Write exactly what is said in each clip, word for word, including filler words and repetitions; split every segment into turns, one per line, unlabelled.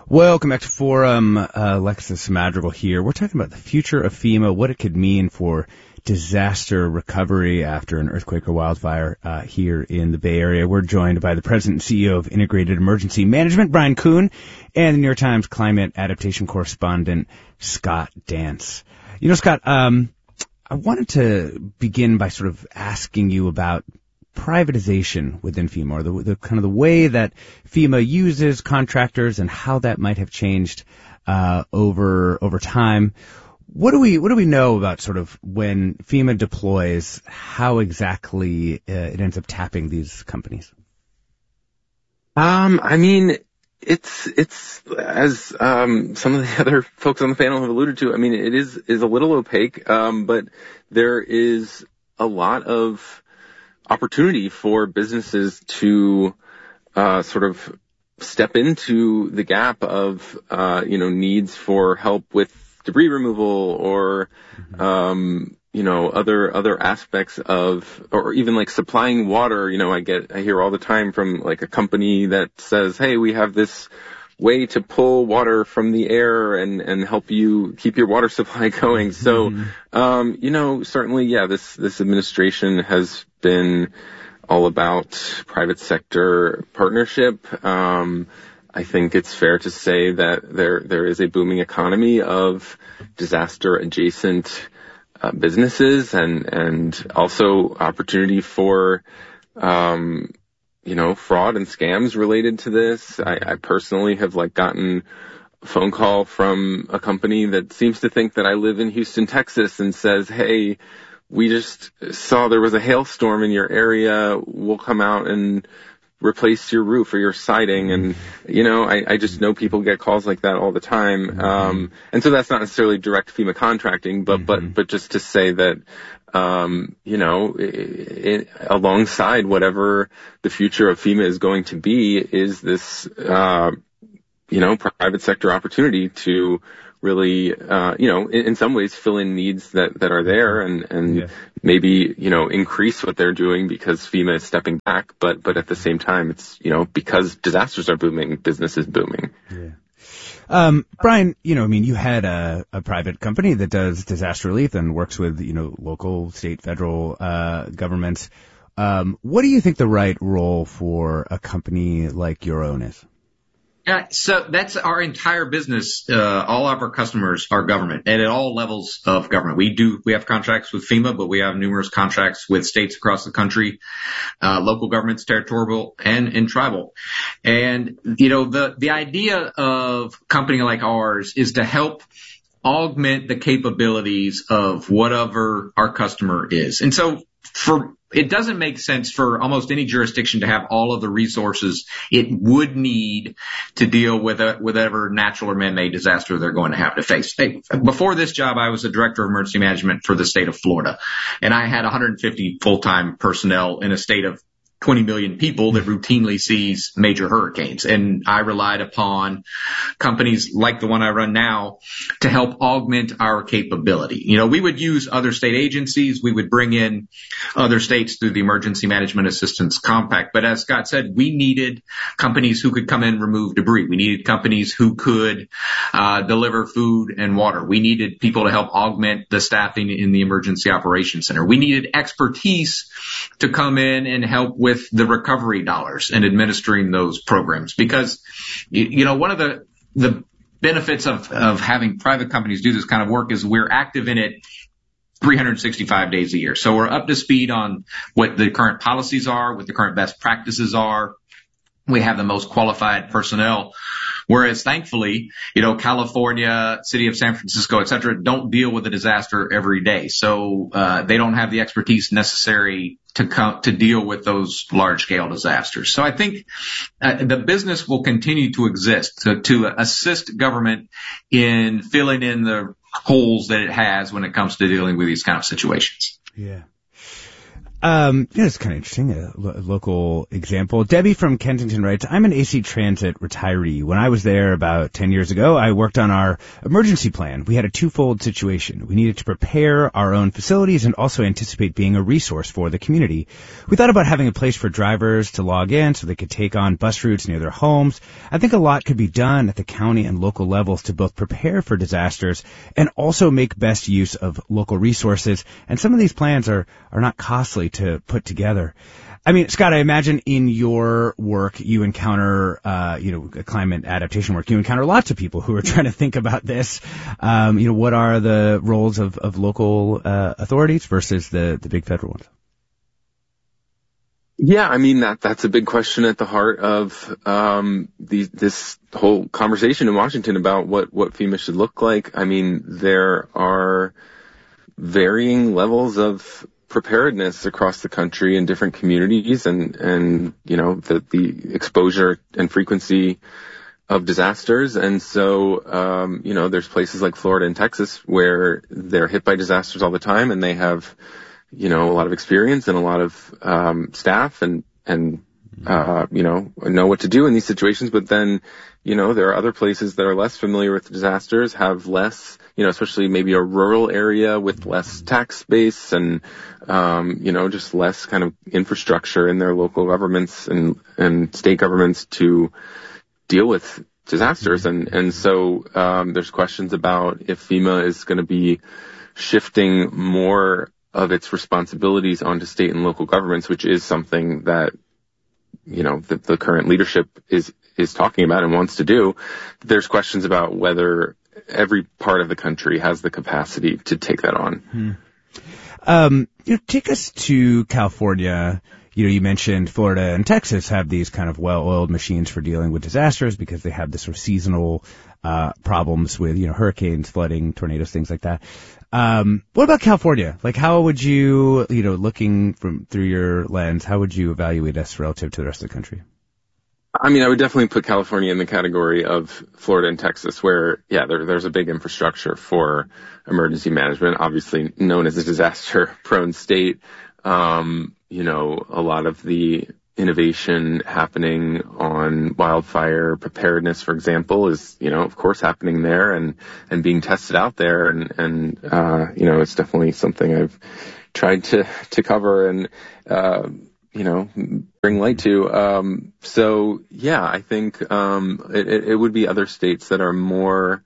Welcome back to Forum. Uh, Alexis Madrigal here. We're talking about the future of FEMA, what it could mean for disaster recovery after an earthquake or wildfire uh, here in the Bay Area. We're joined by the president and C E O of Integrated Emergency Management, Brian Kuhn, and the New York Times climate adaptation correspondent, Scott Dance. You know, Scott, um, I wanted to begin by sort of asking you about privatization within FEMA, or the, the kind of the way that FEMA uses contractors and how that might have changed uh, over over time. What do we what do we know about sort of when FEMA deploys, how exactly uh, it ends up tapping these companies?
Um, I mean, it's it's as um, some of the other folks on the panel have alluded to. I mean, it is is a little opaque, um, but there is a lot of opportunity for businesses to uh, sort of step into the gap of uh, you know needs for help with debris removal or mm-hmm. um, you know other other aspects of, or even like supplying water. You know, I get I hear all the time from like a company that says, "Hey, we have this way to pull water from the air and, and help you keep your water supply going." So, um, you know, certainly, yeah, this, this administration has been all about private sector partnership. Um, I think it's fair to say that there, there is a booming economy of disaster adjacent uh, businesses and, and also opportunity for, um, you know, fraud and scams related to this. I, I personally have like gotten a phone call from a company that seems to think that I live in Houston, Texas, and says, "Hey, we just saw there was a hailstorm in your area. We'll come out and replace your roof or your siding." And, you know, I, I just know people get calls like that all the time. Um, and so that's not necessarily direct FEMA contracting, but, but, but just to say that, um, you know, it, it, alongside whatever the future of FEMA is going to be is this, uh, you know, private sector opportunity to really, uh, you know, in, in some ways fill in needs that, that are there and, and yeah. maybe, you know, increase what they're doing because FEMA is stepping back. But, but at the same time, it's, you know, because disasters are booming, business is booming.
Yeah. Um, Brian, you know, I mean, you had a, a private company that does disaster relief and works with, you know, local, state, federal, uh, governments. Um, what do you think the right role for a company like your own is?
Uh, so that's our entire business. Uh, all of our customers are government and at all levels of government. We do, we have contracts with FEMA, but we have numerous contracts with states across the country, uh, local governments, territorial and, and tribal. And, you know, the, the idea of a company like ours is to help augment the capabilities of whatever our customer is. And so for, it doesn't make sense for almost any jurisdiction to have all of the resources it would need to deal with a, whatever natural or man-made disaster they're going to have to face. Hey, before this job, I was the director of emergency management for the state of Florida, and I had one hundred fifty full-time personnel in a state of twenty million people that routinely sees major hurricanes. And I relied upon companies like the one I run now to help augment our capability. You know, we would use other state agencies. We would bring in other states through the Emergency Management Assistance Compact. But as Scott said, we needed companies who could come in and remove debris. We needed companies who could uh, deliver food and water. We needed people to help augment the staffing in the Emergency Operations Center. We needed expertise to come in and help with with the recovery dollars and administering those programs. Because, you know, one of the, the benefits of, of having private companies do this kind of work is we're active in it three hundred sixty-five days a year. So we're up to speed on what the current policies are, what the current best practices are. We have the most qualified personnel. Whereas thankfully, you know, California, city of San Francisco, et cetera, don't deal with a disaster every day. So, uh, they don't have the expertise necessary to come, to deal with those large scale disasters. So I think, uh, the business will continue to exist to, to assist government in filling in the holes that it has when it comes to dealing with these kind of situations.
Yeah. Um, yeah, it's kind of interesting, a, lo- a local example. Debbie from Kensington writes, I'm an A C Transit retiree. When I was there about ten years ago, I worked on our emergency plan. We had a twofold situation. We needed to prepare our own facilities and also anticipate being a resource for the community. We thought about having a place for drivers to log in so they could take on bus routes near their homes. I think a lot could be done at the county and local levels to both prepare for disasters and also make best use of local resources. And some of these plans are, are not costly to put together. I mean, Scott, I imagine in your work you encounter, uh, you know, climate adaptation work, you encounter lots of people who are trying to think about this. Um, you know, what are the roles of, of local uh, authorities versus the, the big federal ones?
Yeah, I mean, that that's a big question at the heart of um, the, this whole conversation in Washington about what, what FEMA should look like. I mean, there are varying levels of preparedness across the country in different communities, and, and, you know, the, the exposure and frequency of disasters. And so, um, you know, there's places like Florida and Texas where they're hit by disasters all the time, and they have, you know, a lot of experience and a lot of, um, staff and, and, uh, you know, know what to do in these situations. But then, you know, there are other places that are less familiar with disasters, have less, you know, especially maybe a rural area with less tax base and, um, you know, just less kind of infrastructure in their local governments and, and state governments to deal with disasters. And, and so, um, there's questions about if FEMA is going to be shifting more of its responsibilities onto state and local governments, which is something that, you know, the, the current leadership is, is talking about and wants to do. There's questions about whether every part of the country has the capacity to take that on.
Hmm. Um, you know, take us to California. You know, you mentioned Florida and Texas have these kind of well-oiled machines for dealing with disasters because they have this sort of seasonal, uh, problems with, you know, hurricanes, flooding, tornadoes, things like that. Um, what about California? Like, how would you, you know, looking from through your lens, how would you evaluate us relative to the rest of the country?
I mean, I would definitely put California in the category of Florida and Texas where, yeah, there, there's a big infrastructure for emergency management, obviously known as a disaster-prone state. Um, you know, a lot of the innovation happening on wildfire preparedness, for example, is, you know, of course happening there and, and being tested out there. And, and, uh, you know, it's definitely something I've tried to, to cover and, uh, you know, bring light to. Um, so yeah, I think, um, it, it would be other states that are more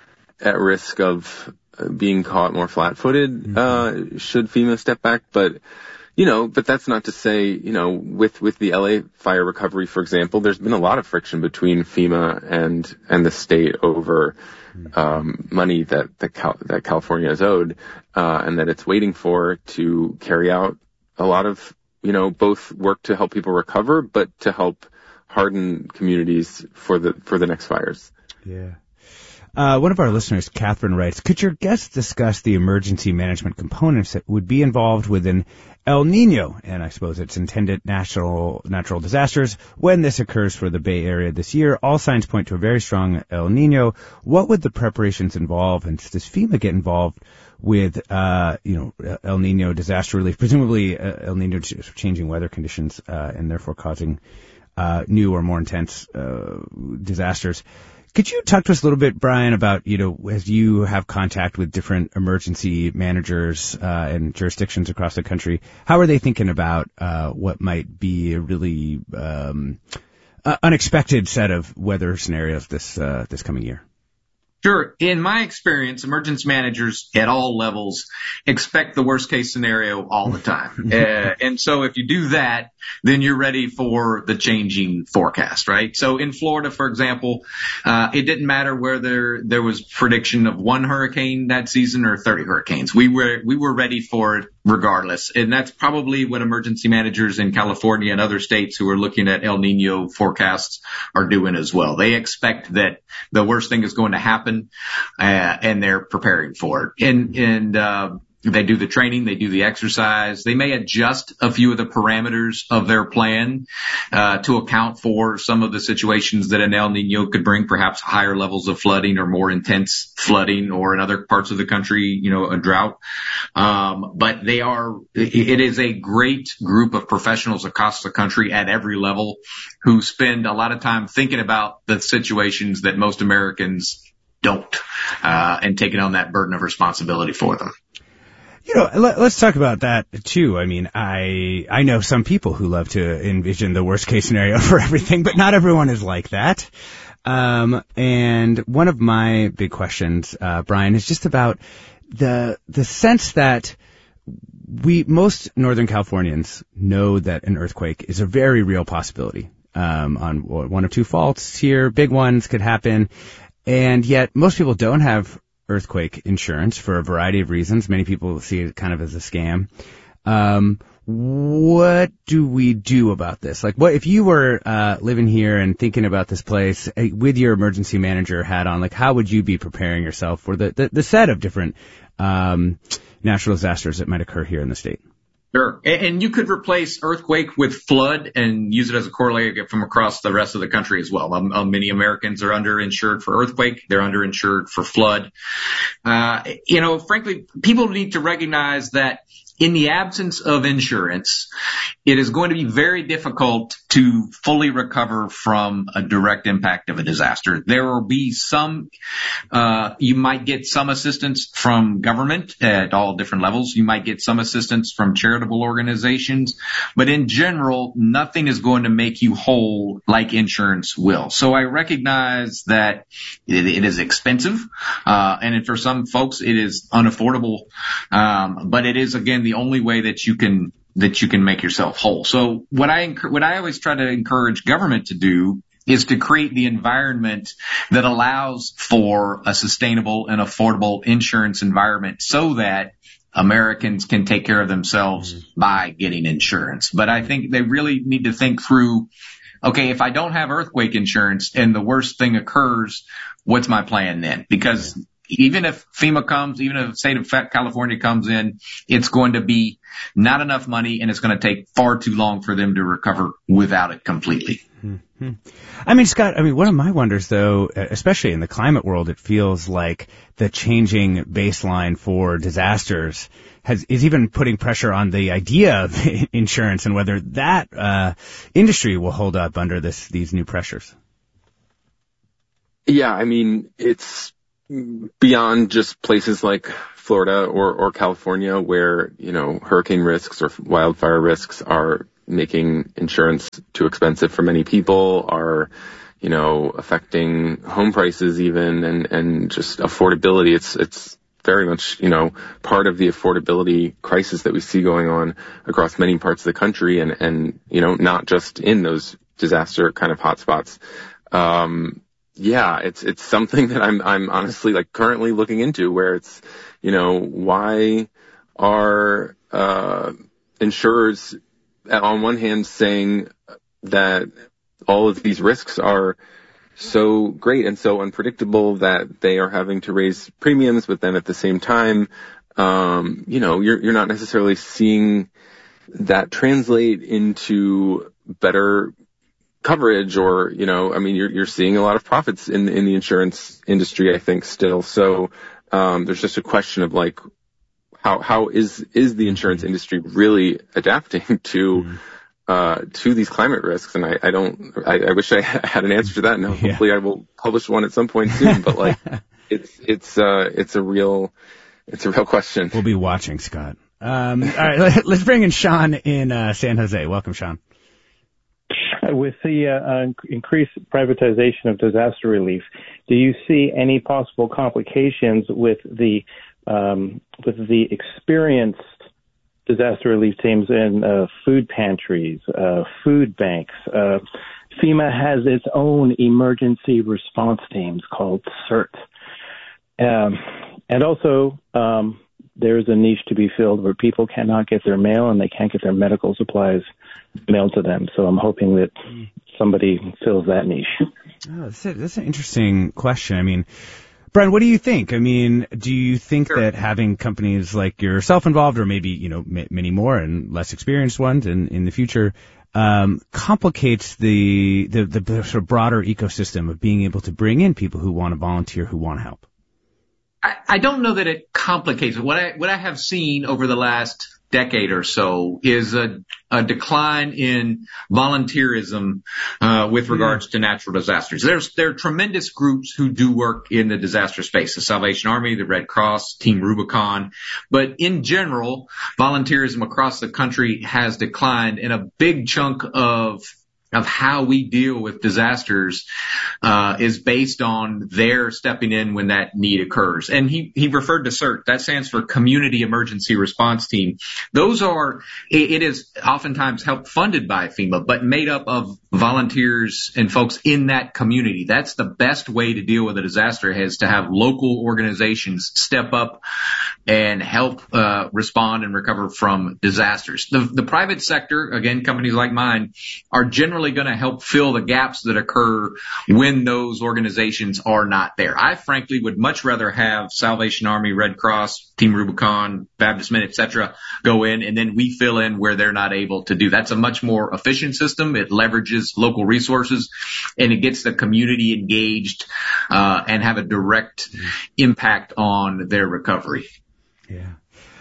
at risk of being caught more flat-footed, uh, should FEMA step back. But, you know, but that's not to say, you know, with, with the L A fire recovery, for example, there's been a lot of friction between FEMA and, and the state over, um, money that, that, Cal- that California is owed, uh, and that it's waiting for to carry out a lot of, you know, both work to help people recover, but to help harden communities for the, for the next fires.
Yeah. Uh, one of our listeners, Catherine, writes, could your guests discuss the emergency management components that would be involved with an El Nino, and I suppose it's intended natural natural disasters, when this occurs for the Bay Area this year? All signs point to a very strong El Nino. What would the preparations involve, and does FEMA get involved with, uh, you know, El Nino disaster relief? Presumably, uh, El Nino changing weather conditions, uh, and therefore causing, uh, new or more intense, uh, disasters. Could you talk to us a little bit, Brian, about, you know, as you have contact with different emergency managers, uh, and jurisdictions across the country, how are they thinking about, uh, what might be a really, um, uh, unexpected set of weather scenarios this, uh, this coming year?
Sure. In my experience, emergency managers at all levels expect the worst case scenario all the time. uh, and so if you do that, then you're ready for the changing forecast, right? So in Florida, for example, uh, it didn't matter whether there was prediction of one hurricane that season or thirty hurricanes. We were, we were ready for it regardless. And that's probably what emergency managers in California and other states who are looking at El Nino forecasts are doing as well. They expect that the worst thing is going to happen, uh, and they're preparing for it. And, and, uh, They do the training, they do the exercise. They may adjust a few of the parameters of their plan uh, to account for some of the situations that an El Nino could bring, perhaps higher levels of flooding or more intense flooding, or in other parts of the country, you know, a drought. Um, but they are, it is a great group of professionals across the country at every level who spend a lot of time thinking about the situations that most Americans don't, uh, and taking on that burden of responsibility for them.
You know, let, let's talk about that too. I mean, I I know some people who love to envision the worst case scenario for everything, but not everyone is like that. Um, and one of my big questions, uh, Brian, is just about the the sense that we most Northern Californians know that an earthquake is a very real possibility. Um, on one of two faults here, big ones could happen, and yet most people don't have earthquake insurance for a variety of reasons. Many people see it kind of as a scam. Um, what do we do about this? Like, what if you were uh, living here and thinking about this place uh, with your emergency manager hat on? Like, how would you be preparing yourself for the the, the set of different um, natural disasters that might occur here in the state?
Sure. And you could replace earthquake with flood and use it as a corollary from across the rest of the country as well. Um, um, many Americans are underinsured for earthquake. They're underinsured for flood. Uh, you know, frankly, people need to recognize that in the absence of insurance, it is going to be very difficult to fully recover from a direct impact of a disaster. There will be some, uh, you might get some assistance from government at all different levels. You might get some assistance from charitable organizations, but in general, nothing is going to make you whole like insurance will. So I recognize that it, it is expensive, uh, and for some folks, it is unaffordable. Um, but it is, again, the only way that you can that you can make yourself whole. So what I what I always try to encourage government to do is to create the environment that allows for a sustainable and affordable insurance environment so that Americans can take care of themselves mm-hmm. by getting insurance. But I think they really need to think through, okay, if I don't have earthquake insurance and the worst thing occurs, what's my plan then? Because yeah. Even if FEMA comes, even if the state of California comes in, it's going to be not enough money, and it's going to take far too long for them to recover without it completely.
Mm-hmm. I mean, Scott, I mean, one of my wonders, though, especially in the climate world, it feels like the changing baseline for disasters has is even putting pressure on the idea of insurance and whether that uh, industry will hold up under this these new pressures.
Yeah, I mean, it's beyond just places like Florida or, or California where, you know, hurricane risks or wildfire risks are making insurance too expensive for many people, are, you know, affecting home prices even, and, and just affordability. It's, it's very much, you know, part of the affordability crisis that we see going on across many parts of the country, and, and, you know, not just in those disaster kind of hotspots. Um, Yeah, it's it's something that I'm I'm honestly like currently looking into, where it's, you know, why are uh insurers on one hand saying that all of these risks are so great and so unpredictable that they are having to raise premiums, but then at the same time, um, you know, you're you're not necessarily seeing that translate into better coverage, or, you know, I mean, you're, you're seeing a lot of profits in, in the insurance industry, I think, still. So, um, there's just a question of like, how, how is, is the insurance industry really adapting to, uh, to these climate risks? And I, I don't, I, I wish I had an answer to that. Now, hopefully I will publish one at some point soon, but like, it's, it's, uh, it's a real, it's a real question.
We'll be watching, Scott. Um, all right, let's bring in Sean in, uh, San Jose. Welcome, Sean.
With the uh, increased privatization of disaster relief, do you see any possible complications with the um, with the experienced disaster relief teams in uh, food pantries, uh, food banks? Uh, FEMA has its own emergency response teams called CERT. Um, and also, um, there is a niche to be filled where people cannot get their mail and they can't get their medical supplies mailed to them. So I'm hoping that somebody fills that niche.
Oh, that's, a, that's an interesting question. I mean, Brian, what do you think? I mean, do you think
Sure.
that having companies like yourself involved, or maybe, you know, m- many more and less experienced ones in, in the future, um, complicates the, the, the sort of broader ecosystem of being able to bring in people who want to volunteer, who want to help?
I, I don't know that it complicates it. What I, what I have seen over the last decade or so is a, a decline in volunteerism uh, with regards to natural disasters. There's there are tremendous groups who do work in the disaster space, the Salvation Army, the Red Cross, Team Rubicon, but in general, volunteerism across the country has declined, and a big chunk of of how we deal with disasters uh is based on their stepping in when that need occurs. And he he referred to CERT. That stands for Community Emergency Response Team. Those are, it, it is oftentimes help funded by FEMA, but made up of volunteers and folks in that community. That's the best way to deal with a disaster, is to have local organizations step up and help uh respond and recover from disasters. The, the private sector, again, companies like mine, are generally going to help fill the gaps that occur when those organizations are not there. I frankly would much rather have Salvation Army, Red Cross, Team Rubicon, Baptist Men, et cetera, go in, and then we fill in where they're not able to do. That's a much more efficient system. It leverages local resources, and it gets the community engaged uh and have a direct impact on their recovery.
Yeah.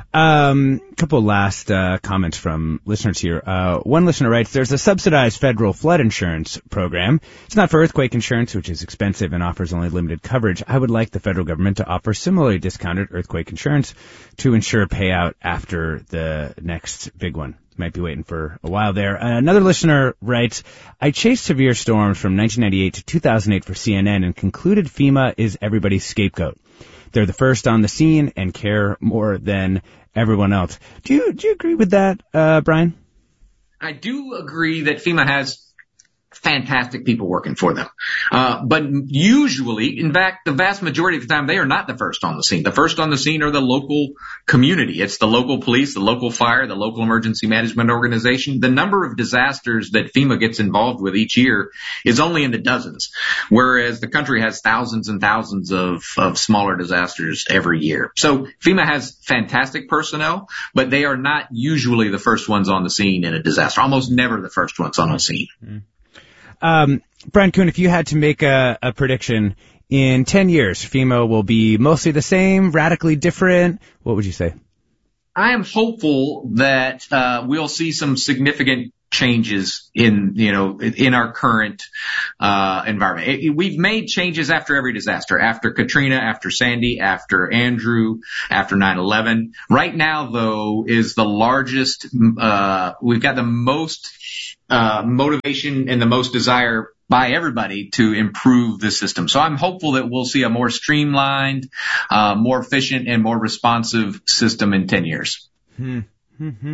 Um, couple last uh, comments from listeners here. Uh, one listener writes, there's a subsidized federal flood insurance program. It's not for earthquake insurance, which is expensive and offers only limited coverage. I would like the federal government to offer similarly discounted earthquake insurance to ensure payout after the next big one. Might be waiting for a while there. Uh, another listener writes, I chased severe storms from nineteen ninety-eight to two thousand eight for C N N and concluded FEMA is everybody's scapegoat. They're the first on the scene and care more than everyone else. Do you do you agree with that, uh, Brian?
I do agree that FEMA has fantastic people working for them. Uh, but usually, in fact, the vast majority of the time, they are not the first on the scene. The first on the scene are the local community. It's the local police, the local fire, the local emergency management organization. The number of disasters that FEMA gets involved with each year is only in the dozens, whereas the country has thousands and thousands of, of smaller disasters every year. So FEMA has fantastic personnel, but they are not usually the first ones on the scene in a disaster. Almost never the first ones on the scene.
Mm-hmm. Um, Brian Kuhn, if you had to make a, a prediction, in ten years, FEMA will be mostly the same, radically different, what would you say?
I am hopeful that uh, we'll see some significant changes in, you know, in our current uh environment. It, we've made changes after every disaster, after Katrina, after Sandy, after Andrew, after nine eleven. Right now, though, is the largest, uh we've got the most uh motivation and the most desire by everybody to improve the system. So I'm hopeful that we'll see a more streamlined, uh more efficient, and more responsive system in ten years.
Hmm. Mm-hmm.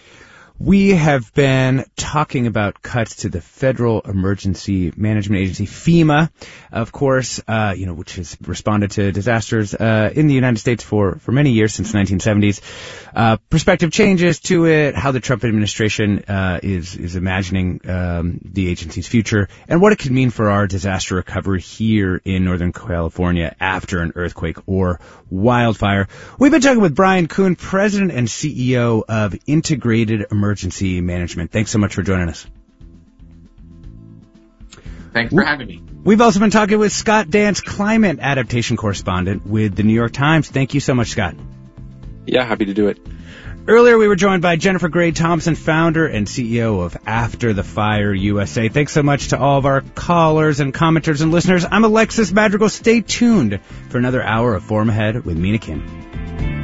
We have been talking about cuts to the Federal Emergency Management Agency, FEMA, of course, uh, you know, which has responded to disasters uh, in the United States for, for many years, since the nineteen seventies. Uh, prospective changes to it, how the Trump administration uh, is is imagining um, the agency's future, and what it could mean for our disaster recovery here in Northern California after an earthquake or wildfire. We've been talking with Brian Kuhn, President and C E O of Integrated Emergency Management. Thanks so much for joining us.
Thanks for having me.
We've also been talking with Scott Dance, climate adaptation correspondent with the New York Times. Thank you so much, Scott.
Yeah, happy to do it.
Earlier, we were joined by Jennifer Gray Thompson, founder and C E O of After the Fire U S A. Thanks so much to all of our callers and commenters and listeners. I'm Alexis Madrigal. Stay tuned for another hour of Forum Ahead with Mina Kim.